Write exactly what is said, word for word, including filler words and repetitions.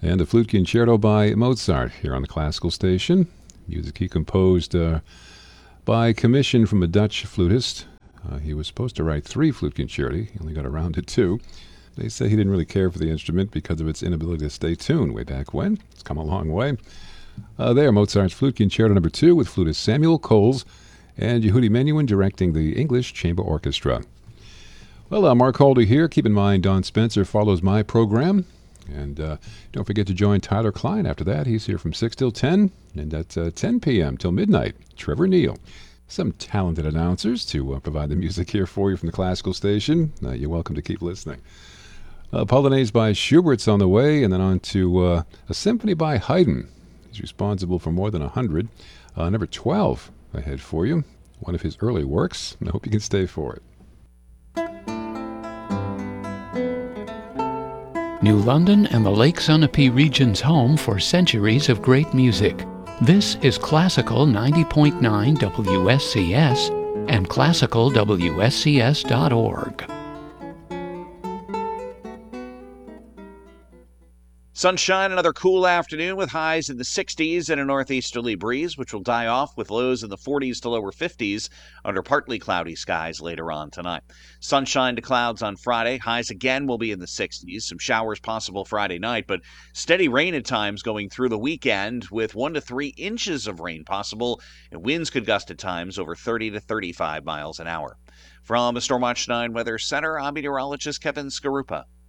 And the Flute Concerto by Mozart here on the Classical Station. Music he composed uh, by commission from a Dutch flutist. Uh, he was supposed to write three flute concerti. He only got around to two. They say he didn't really care for the instrument because of its inability to stay tuned way back when. It's come a long way. Uh, there, Mozart's Flute Concerto number two with flutist Samuel Coles and Yehudi Menuhin directing the English Chamber Orchestra. Well, uh, Mark Holder here. Keep in mind, Don Spencer follows my program. And uh, don't forget to join Tyler Klein after that. He's here from six till ten, and at uh, ten p.m. till midnight, Trevor Neal. Some talented announcers to uh, provide the music here for you from the Classical Station. Uh, you're welcome to keep listening. Uh, Polonaise by Schubert's on the way, and then on to uh, a symphony by Haydn. He's responsible for more than one hundred. Uh, number twelve ahead for you, one of his early works. I hope you can stay for it. New London and the Lake Sunapee region's home for centuries of great music. This is Classical ninety point nine W S C S and classical W S C S dot org. Sunshine, another cool afternoon with highs in the sixties and a northeasterly breeze, which will die off with lows in the forties to lower fifties under partly cloudy skies later on tonight. Sunshine to clouds on Friday. Highs again will be in the sixties. Some showers possible Friday night, but steady rain at times going through the weekend with one to three inches of rain possible, and winds could gust at times over thirty to thirty-five miles an hour. From the Stormwatch nine Weather Center, I'm meteorologist Kevin Skarupa.